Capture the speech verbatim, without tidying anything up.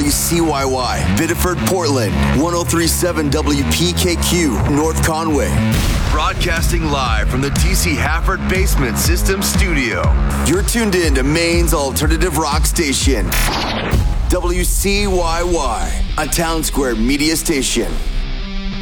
W C Y Y, Biddeford, Portland, one oh three point seven W P K Q, North Conway. Broadcasting live from the D C Hafford Basement System Studio. You're tuned in to Maine's alternative rock station, W C Y Y, a Town Square media station.